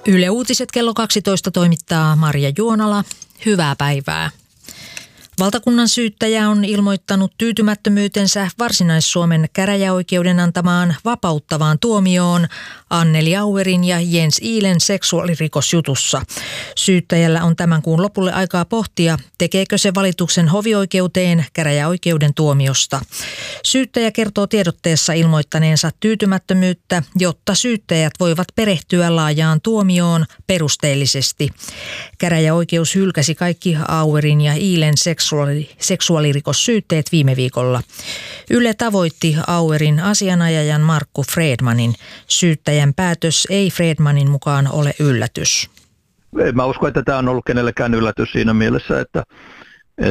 Yle Uutiset kello 12 toimittaa Marja Juonala. Hyvää päivää. Valtakunnan syyttäjä on ilmoittanut tyytymättömyytensä Varsinais-Suomen käräjäoikeuden antamaan vapauttavaan tuomioon Anneli Auerin ja Jens Ihlen seksuaalirikosjutussa. Syyttäjällä on tämän kuun lopulle aikaa pohtia, tekeekö se valituksen hovioikeuteen käräjäoikeuden tuomiosta. Syyttäjä kertoo tiedotteessa ilmoittaneensa tyytymättömyyttä, jotta syyttäjät voivat perehtyä laajaan tuomioon perusteellisesti. Käräjäoikeus hylkäsi kaikki Auerin ja Ihlen seksuaalirikossyytteet viime viikolla. Yle tavoitti Auerin asianajajan Markku Fredmanin. Syyttäjän päätös ei Fredmanin mukaan ole yllätys. En mä usko, että tämä on ollut kenellekään yllätys siinä mielessä, että